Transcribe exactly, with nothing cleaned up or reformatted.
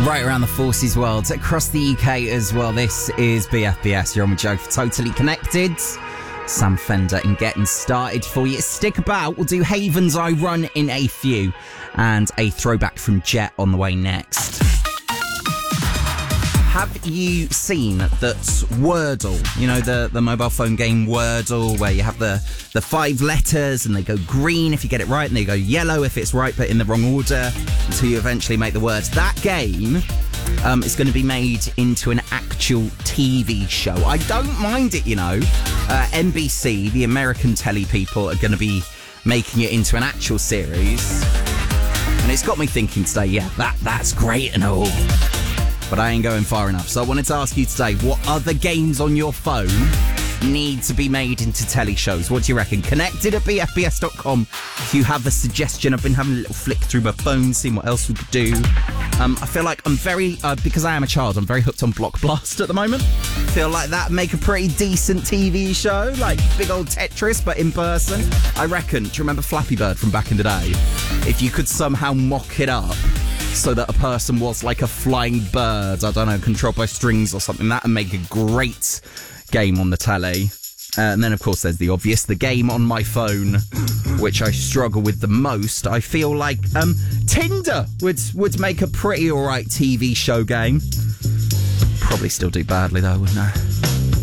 Right around the forces world, across the U K as well. This is B F B S. You're on with Joe for Totally Connected. Sam Fender and getting started for you. Stick about. We'll do Haven's I Run in a few, and a throwback from Jet on the way next. Have you seen that Wordle, you know, the, the mobile phone game Wordle, where you have the, the five letters and they go green if you get it right and they go yellow if it's right but in the wrong order until you eventually make the words? That game um, is going to be made into an actual T V show. I don't mind it, you know. Uh, N B C, the American telly people, are going to be making it into an actual series. And it's got me thinking today, yeah, that that's great and all. But I ain't going far enough. So I wanted to ask you today, what other games on your phone need to be made into telly shows? What do you reckon? Connected at b f b s dot com if you have a suggestion. I've been having a little flick through my phone, seeing what else we could do. Um, I feel like I'm very, uh, because I am a child, I'm very hooked on Block Blast at the moment. Feel like that make a pretty decent T V show, like big old Tetris, but in person. I reckon, do you remember Flappy Bird from back in the day? If you could somehow mock it up so that a person was like a flying bird, I don't know, controlled by strings or something, that would make a great game on the telly. Uh, and then, of course, there's the obvious, the game on my phone, which I struggle with the most. I feel like um, Tinder would would make a pretty alright T V show game. Probably still do badly, though, wouldn't I?